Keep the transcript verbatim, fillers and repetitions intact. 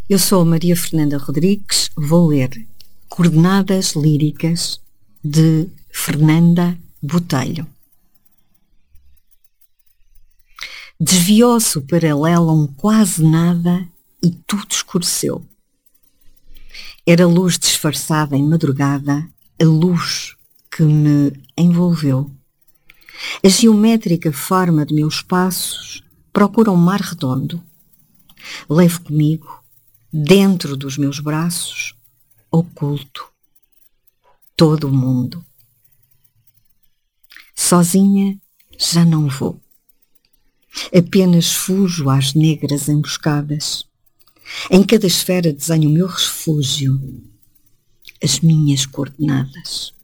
Eu sou a Maria Fernanda Rodrigues, vou ler Coordenadas Líricas de Fernanda Botelho. Desviou-se o paralelo a um quase nada e tudo escureceu. Era luz disfarçada em madrugada, a luz que me envolveu. A geométrica forma de meus passos procura um mar redondo. Levo comigo, dentro dos meus braços, oculto, todo o mundo. Sozinha já não vou. Apenas fujo às negras emboscadas. Em cada esfera desenho o meu refúgio, as minhas coordenadas.